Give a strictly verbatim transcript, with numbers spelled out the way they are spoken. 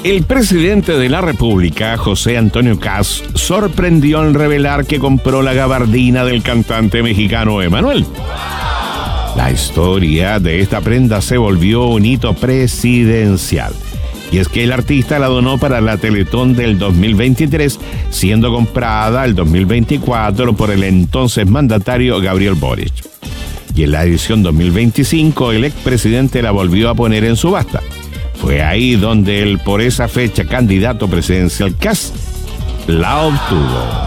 El presidente de la República, José Antonio Kast, sorprendió al revelar que compró la gabardina del cantante mexicano Emmanuel. La historia de esta prenda se volvió un hito presidencial. Y es que el artista la donó para la Teletón del dos mil veintitrés, siendo comprada el dos mil veinticuatro por el entonces mandatario Gabriel Boric. Y en la edición dos mil veinticinco, el expresidente la volvió a poner en subasta. Fue ahí donde el por esa fecha candidato presidencial Kast la obtuvo.